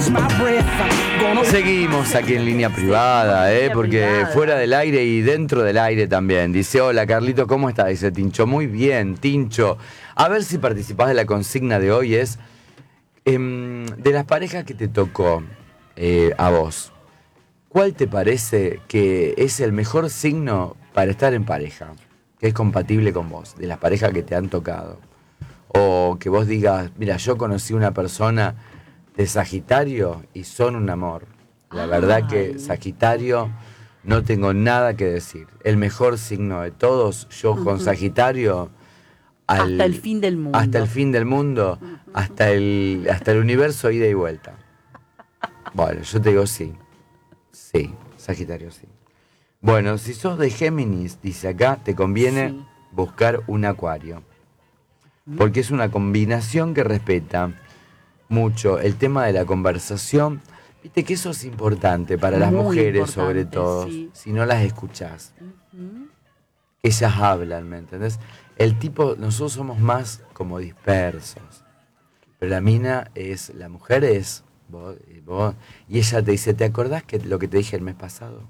Seguimos aquí en línea privada, porque fuera del aire y dentro del aire también. Dice, hola Carlito, ¿cómo estás? Dice Tincho, muy bien, Tincho. A ver si participás de la consigna de hoy, es de las parejas que te tocó a vos, ¿cuál te parece que es el mejor signo para estar en pareja? Que es compatible con vos, de las parejas que te han tocado. O que vos digas, mira, yo conocí una persona de Sagitario y son un amor. La verdad que Sagitario no tengo nada que decir. El mejor signo de todos, yo con Sagitario... hasta el fin del mundo. Hasta el fin del mundo, hasta el universo ida y vuelta. Bueno, yo te digo sí. Sí, Sagitario sí. Bueno, si sos de Géminis, dice acá, te conviene buscar un Acuario. Porque es una combinación que respeta mucho el tema de la conversación. Viste que eso es importante para las mujeres, sobre todo, si no las escuchás. Ellas hablan, ¿me entendés? El tipo, nosotros somos más como dispersos. Pero la mujer es vos, y ella te dice, ¿te acordás que lo que te dije el mes pasado?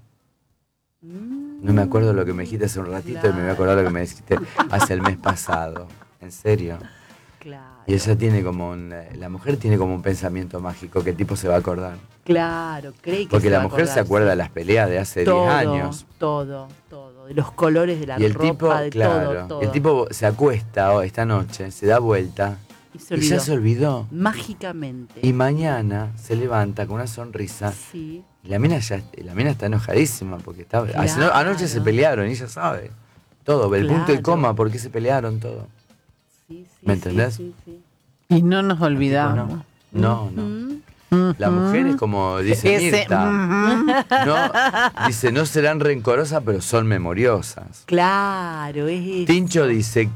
No me acuerdo lo que me dijiste hace un ratito y me voy a acordar lo que me dijiste hace el mes pasado. ¿En serio? Claro. Y ella tiene como la mujer tiene como un pensamiento mágico que el tipo se va a acordar. Claro, cree que porque la mujer se acuerda de las peleas de hace 10 años. Todo. De los colores de la y el ropa, tipo, de claro, todo. El tipo se acuesta esta noche, se da vuelta y ya se olvidó. Mágicamente. Y mañana se levanta con una sonrisa. Sí. Y la mina está enojadísima porque anoche se pelearon y ella sabe todo, el punto y coma, por qué se pelearon, todo. Sí, ¿Me entendés? Sí. Y no nos olvidamos. No. La mujer es como dice Mirta. Dice, no serán rencorosas, pero son memoriosas. Claro, es eso. Tincho dice,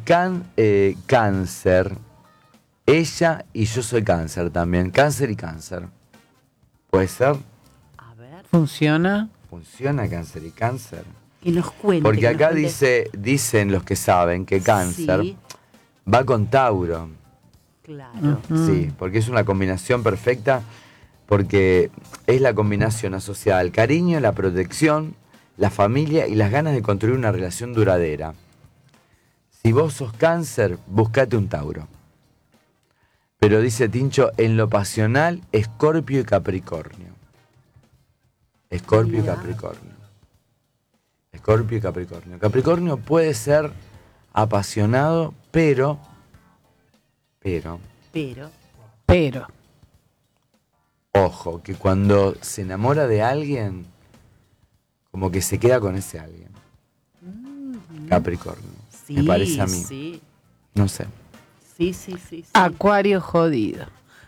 cáncer. Ella y yo soy cáncer también. Cáncer y cáncer. ¿Puede ser? A ver. ¿Funciona? ¿Funciona cáncer y cáncer? Que nos cuente. Porque acá dicen los que saben que cáncer va con Tauro. Claro. Sí, porque es una combinación perfecta, porque es la combinación asociada al cariño, la protección, la familia y las ganas de construir una relación duradera. Si vos sos cáncer, buscate un Tauro. Pero dice Tincho, en lo pasional, Escorpio y Capricornio. Escorpio y Capricornio. Escorpio y Capricornio. Capricornio puede ser apasionado, pero. Ojo, que cuando se enamora de alguien, como que se queda con ese alguien. Capricornio. Sí, me parece a mí. Sí. No sé. Sí. Acuario jodido.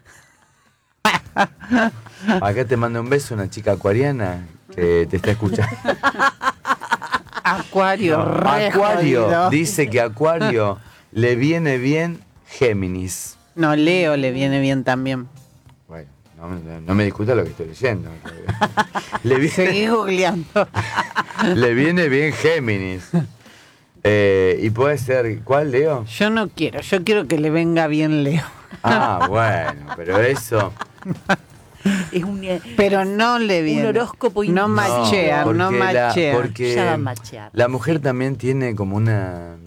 Acá te manda un beso una chica acuariana que te está escuchando. Acuario, Acuario, dice que Acuario le viene bien Géminis. No, Leo le viene bien también. Bueno, no me discuta lo que estoy leyendo. Seguí googleando. Le viene bien Géminis. Y puede ser, ¿cuál, Leo? Yo no quiero, yo quiero que le venga bien Leo. Ah, bueno, pero eso... Pero no le viene. Un horóscopo no machea, no machea. Porque ya va a machear. La mujer también tiene como un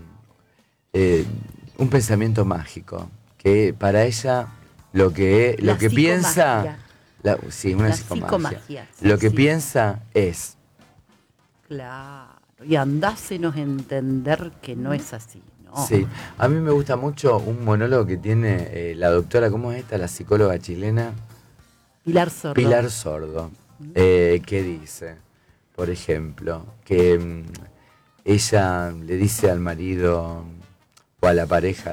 pensamiento mágico, que para ella lo que piensa, una psicomagia. Lo que piensa es. Claro, y andásenos a entender que no es así, ¿no? Sí, a mí me gusta mucho un monólogo que tiene la doctora, ¿cómo es esta? La psicóloga chilena. Pilar Sordo, que dice, por ejemplo, que ella le dice al marido o a la pareja,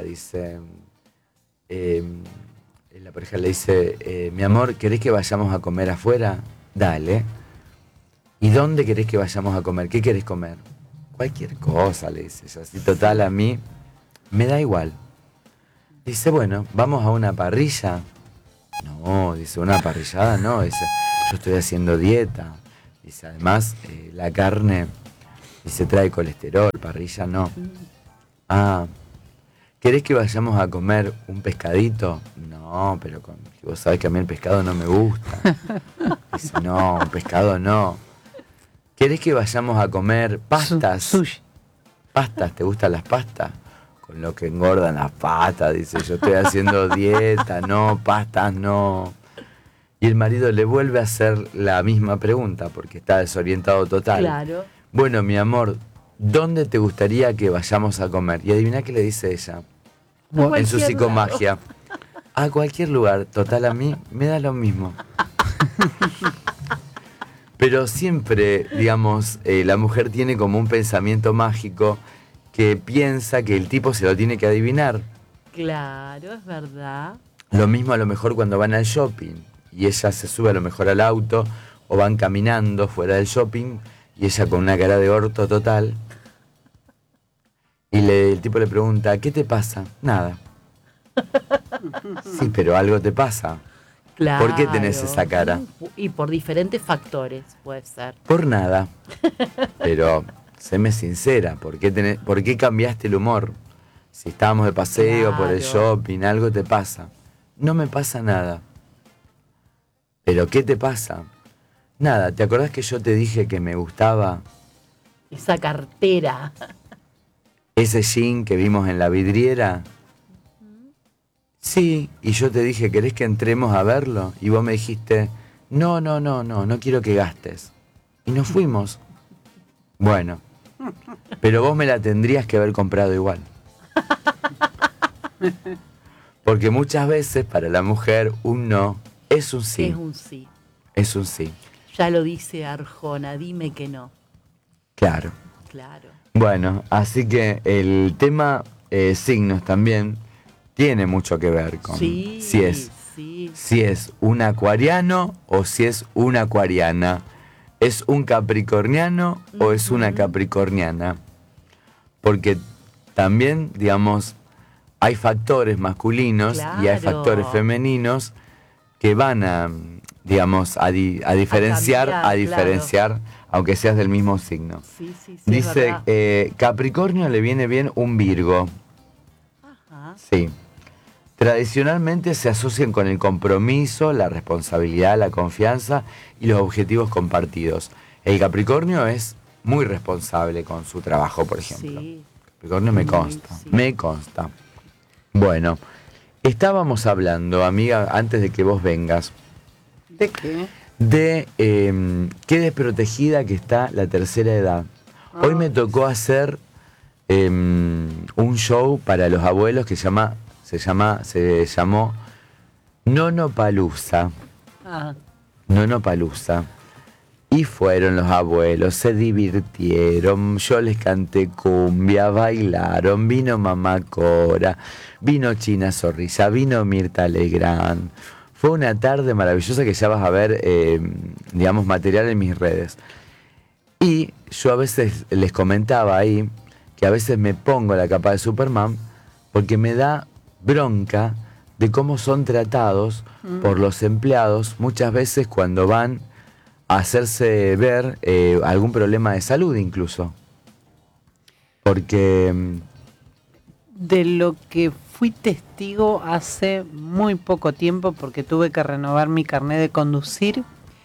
la pareja le dice, mi amor, ¿querés que vayamos a comer afuera? Dale. ¿Y dónde querés que vayamos a comer? ¿Qué querés comer? Cualquier cosa, le dice ella. Así, total, a mí me da igual. Dice, bueno, vamos a una parrilla. No, dice, una parrillada no, dice, yo estoy haciendo dieta. Dice, además, la carne, dice, trae colesterol, parrilla no. Ah, ¿querés que vayamos a comer un pescadito? No, pero vos sabés que a mí el pescado no me gusta. Dice, no, un pescado no. ¿Querés que vayamos a comer pastas? Sushi. ¿Pastas? ¿Te gustan las pastas? Con lo que engordan las patas, dice, yo estoy haciendo dieta, no, pastas no. Y el marido le vuelve a hacer la misma pregunta, porque está desorientado total. Claro. Bueno, mi amor, ¿dónde te gustaría que vayamos a comer? Y adivina qué le dice ella, en su psicomagia. A cualquier lugar, total, a mí me da lo mismo. Pero siempre, digamos, la mujer tiene como un pensamiento mágico que piensa que el tipo se lo tiene que adivinar. Claro, es verdad. Lo mismo a lo mejor cuando van al shopping y ella se sube a lo mejor al auto o van caminando fuera del shopping y ella con una cara de orto total y el tipo le pregunta, ¿qué te pasa? Nada. Sí, pero algo te pasa. Claro. ¿Por qué tenés esa cara? Y por diferentes factores, puede ser. Por nada. Pero séme sincera, ¿por qué cambiaste el humor? Si estábamos de paseo por el shopping, algo te pasa. No me pasa nada. ¿Pero qué te pasa? Nada, ¿te acordás que yo te dije que me gustaba Esa cartera. ese jean que vimos en la vidriera? Sí, y yo te dije, ¿querés que entremos a verlo? Y vos me dijiste, no quiero que gastes. Y nos fuimos. Bueno, pero vos me la tendrías que haber comprado igual. Porque muchas veces para la mujer un no es un sí. Es un sí. Es un sí. Ya lo dice Arjona, dime que no. Claro. Claro. Bueno, así que el tema signos también tiene mucho que ver con Sí, si es un acuariano o si es una acuariana. ¿Es un capricorniano o es una capricorniana? Porque también, digamos, hay factores masculinos y hay Claro. factores femeninos que van a, digamos, a diferenciar, cambiar, diferenciar, aunque seas del mismo signo. Sí, es Dice, verdad. Capricornio le viene bien un Virgo. Ajá. Sí. Tradicionalmente se asocian con el compromiso, la responsabilidad, la confianza y los objetivos compartidos. El Capricornio es muy responsable con su trabajo, por ejemplo. Sí. Capricornio me Muy, consta, sí. me consta. Bueno, estábamos hablando, amiga, antes de que vos vengas, ¿De qué? de qué desprotegida que está la tercera edad. Hoy me tocó hacer un show para los abuelos que se llamó Nonopalusa. Ah, Nonopalusa. Y fueron los abuelos, se divirtieron, yo les canté cumbia, bailaron, vino Mamá Cora, vino China Zorrilla, vino Mirta Legrand. Fue una tarde maravillosa que ya vas a ver, digamos, material en mis redes. Y yo a veces les comentaba ahí que a veces me pongo la capa de Superman porque me da bronca de cómo son tratados por los empleados muchas veces cuando van a hacerse ver algún problema de salud incluso. Porque de lo que fui testigo hace muy poco tiempo, porque tuve que renovar mi carnet de conducir,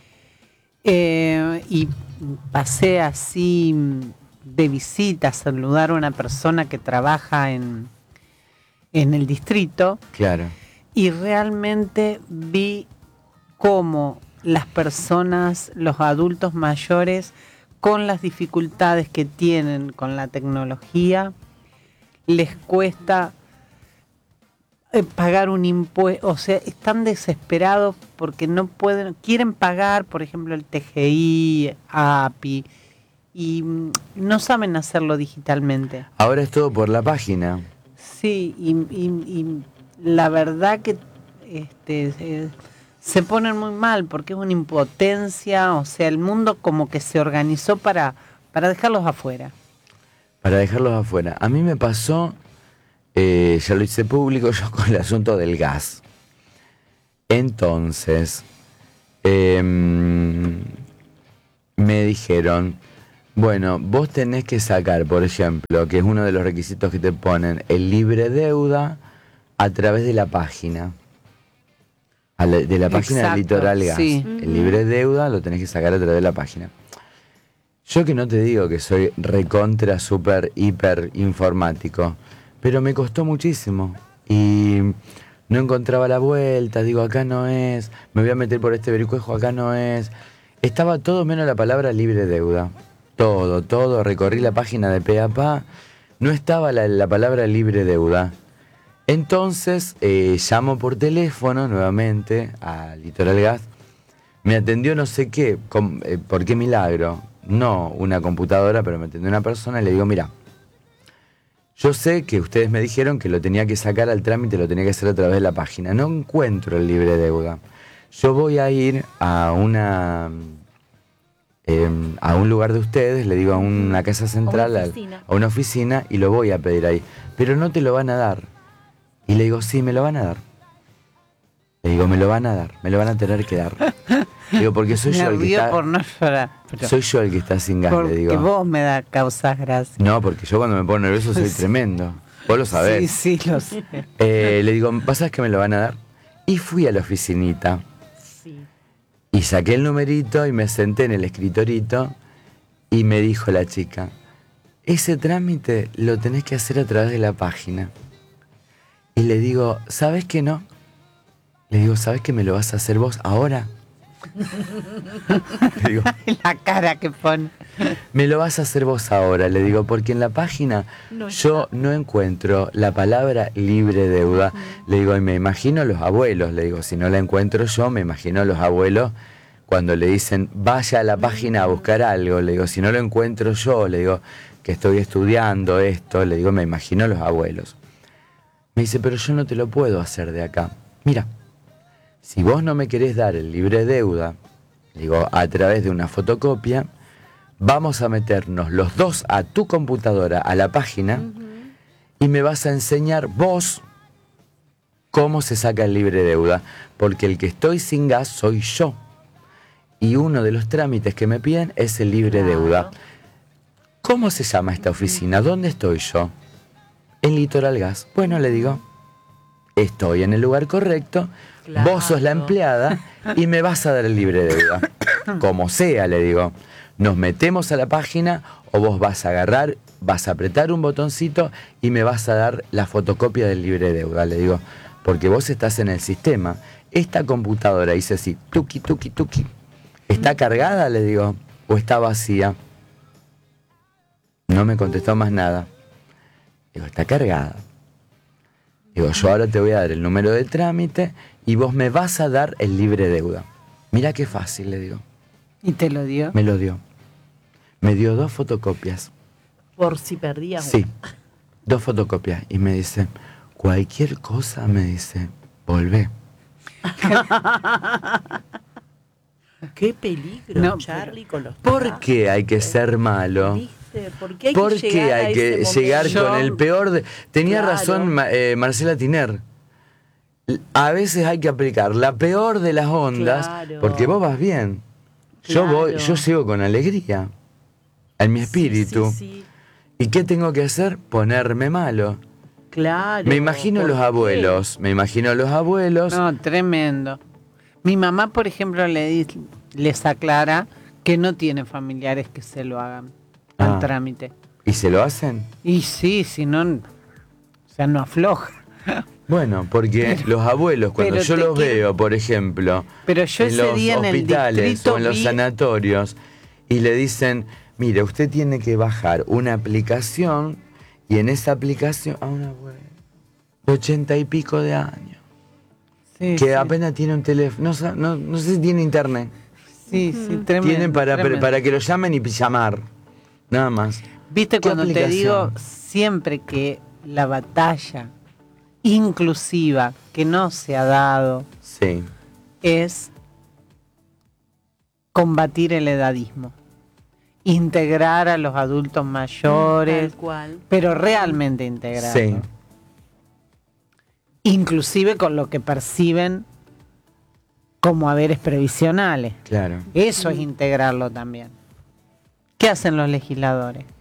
y pasé así de visita a saludar a una persona que trabaja en el distrito. claro, Y realmente vi cómo las personas, los adultos mayores, con las dificultades que tienen con la tecnología, les cuesta pagar un impuesto, o sea, están desesperados porque no pueden, quieren pagar, por ejemplo, el TGI, API, y no saben hacerlo digitalmente. ahora es todo por la página. Sí, y la verdad que se ponen muy mal porque es una impotencia, o sea, el mundo como que se organizó para dejarlos afuera. Para dejarlos afuera. A mí me pasó, ya lo hice público yo con el asunto del gas. Entonces, me dijeron, Bueno, vos tenés que sacar, por ejemplo, que es uno de los requisitos que te ponen, el libre deuda a través de la página. De la página Exacto, del Litoral Gas. sí. El libre deuda lo tenés que sacar a través de la página. Yo que no te digo que soy recontra, super, hiper informático, pero me costó muchísimo. Y no encontraba la vuelta, digo, acá no es, me voy a meter por este vericuejo, acá no es. Estaba todo menos la palabra libre deuda. Todo, recorrí la página de pe a pa, no estaba la palabra libre deuda. Entonces llamo por teléfono nuevamente a Litoral Gas, me atendió no sé qué, por qué milagro, no una computadora, pero me atendió una persona y le digo, mira, yo sé que ustedes me dijeron que lo tenía que sacar al trámite, lo tenía que hacer a través de la página, no encuentro el libre deuda. Yo voy a ir a a un lugar de ustedes, le digo a una casa central, a una oficina, y lo voy a pedir ahí. Pero no te lo van a dar. Y le digo, sí, me lo van a dar. Le digo, me lo van a dar, me lo van a tener que dar. Le digo, porque soy yo el que está... por no llorar. Soy yo el que está sin gas, le digo. Porque vos me da causas gracias. No, porque yo cuando me pongo nervioso soy tremendo. Vos lo sabés. Sí, lo sé. Le digo, ¿pasás que me lo van a dar? Y fui a la oficinita. Sí. Y saqué el numerito y me senté en el escritorito y me dijo la chica, ese trámite lo tenés que hacer a través de la página. Y le digo, ¿sabes qué no? Le digo, ¿sabes que me lo vas a hacer vos ahora? Le digo, la cara que pone. me lo vas a hacer vos ahora, le digo, porque en la página yo no encuentro la palabra libre deuda. Le digo, y me imagino los abuelos, le digo, si no la encuentro yo, me imagino los abuelos cuando le dicen, vaya a la página a buscar algo. Le digo, si no lo encuentro yo, le digo, que estoy estudiando esto, le digo, me imagino los abuelos. Me dice, pero yo no te lo puedo hacer de acá. Mira, si vos no me querés dar el libre deuda, digo, a través de una fotocopia, vamos a meternos los dos a tu computadora, a la página, y me vas a enseñar vos cómo se saca el libre deuda, porque el que estoy sin gas soy yo. Y uno de los trámites que me piden es el libre deuda. ¿Cómo se llama esta oficina? ¿Dónde estoy yo? En Litoral Gas. Bueno, le digo, estoy en el lugar correcto, vos sos la empleada y me vas a dar el libre deuda. Como sea, le digo. Nos metemos a la página o vos vas a agarrar, vas a apretar un botoncito y me vas a dar la fotocopia del libre deuda, le digo. Porque vos estás en el sistema. Esta computadora dice así, tuki, tuki, tuki. ¿Está cargada, le digo, o está vacía? No me contestó más nada. Digo, está cargada. Digo, yo ahora te voy a dar el número de trámite y vos me vas a dar el libre deuda. Mira qué fácil, le digo. ¿Y te lo dio? Me lo dio. Me dio 2 fotocopias. Por si perdías. Sí, 2 fotocopias. Y me dice, cualquier cosa, me dice, volvé. Qué peligro, No, Charlie, con los ¿Por qué hay que ser malo? ¿Viste? ¿Por qué hay ¿Por que qué llegar, hay que llegar con el peor de... Tenía Claro. razón Marcela Tiner. A veces hay que aplicar la peor de las ondas, Claro. porque vos vas bien. Claro. Yo sigo con alegría en mi espíritu. Sí. ¿Y qué tengo que hacer? Ponerme malo. Claro. Me imagino ¿por los qué? abuelos, No, tremendo. Mi mamá, por ejemplo, les aclara que no tiene familiares que se lo hagan al trámite. ¿Y se lo hacen? Y sí, si no, o sea, no afloja. Bueno, porque los abuelos, cuando pero yo te los quiero- veo, por ejemplo, Pero yo en ese los día en el hospitales distrito o en los vi- sanatorios, y le dicen, mire, usted tiene que bajar una aplicación, y en esa aplicación, a una abuela de 80 y pico de años, Sí, que sí. apenas tiene un teléfono, no sé si tiene internet, Sí, tremendo. tienen tremendo. para que lo llamen y llamar, nada más. Viste, ¿Qué cuando te aplicación? digo siempre que la batalla inclusiva que no se ha dado Sí, es combatir el edadismo, integrar a los adultos mayores, Tal cual. pero realmente integrar. sí, Inclusive con lo que perciben como haberes previsionales. claro. Eso es integrarlo también. ¿Qué hacen los legisladores?